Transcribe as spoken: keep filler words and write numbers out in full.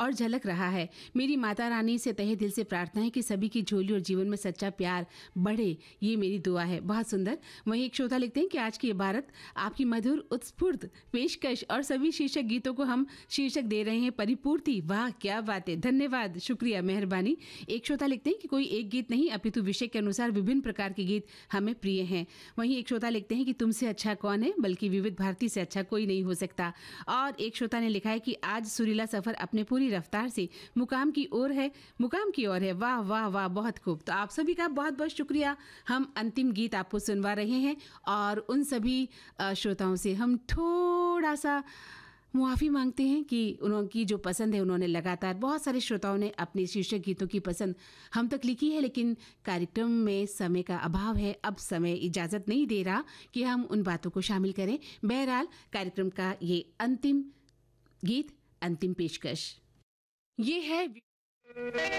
और झलक रहा है। मेरी माता रानी से तहे दिल से प्रार्थना है कि सभी की झोली और जीवन में सच्चा प्यार बढ़े, ये मेरी दुआ है। बहुत सुंदर। वहीं एक श्रोता लिखते हैं कि आज की इबारत आपकी मधुर उत्स्फूर्त पेशकश और सभी शीर्षक गीतों को हम शीर्षक दे रहे हैं परिपूर्ति। वाह क्या बात है, धन्यवाद, शुक्रिया, मेहरबानी। एक श्रोता लिखते हैं कि कोई एक गीत नहीं अपितु विषय के अनुसार विभिन्न प्रकार के गीत हमें प्रिय हैं। वहीं एक श्रोता लिखते हैं कि तुमसे अच्छा कौन है, बल्कि विविध भारती से अच्छा कोई नहीं हो सकता। और एक श्रोता ने लिखा है कि आज सुरीला सफर अपने पूरी रफ्तार से मुकाम की ओर है, मुकाम की ओर है। वाह वाह वाह, बहुत खूब। तो आप सभी का बहुत बहुत शुक्रिया। हम अंतिम गीत आपको सुनवा रहे हैं और उन सभी श्रोताओं से हम थोड़ा सा मुआफ़ी मांगते हैं कि उनकी जो पसंद है, उन्होंने लगातार बहुत सारे श्रोताओं ने अपने शीर्षक गीतों की पसंद हम तक लिखी है, लेकिन कार्यक्रम में समय का अभाव है। अब समय इजाज़त नहीं दे रहा कि हम उन बातों को शामिल करें। बहरहाल कार्यक्रम का ये अंतिम गीत, अंतिम पेशकश ये है।